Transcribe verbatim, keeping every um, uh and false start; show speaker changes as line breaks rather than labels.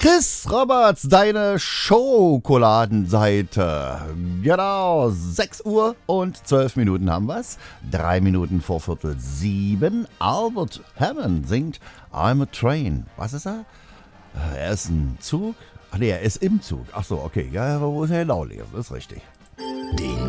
Chris Roberts, deine Schokoladenseite. Genau, sechs Uhr und zwölf Minuten haben wir's. Drei Minuten vor Viertel sieben. Albert Hammond singt I'm a Train. Was ist er? Er ist ein Zug? Ach nee, er ist im Zug. Ach so, okay. Ja, aber wo ist er genau lesen? Das ist richtig.
Den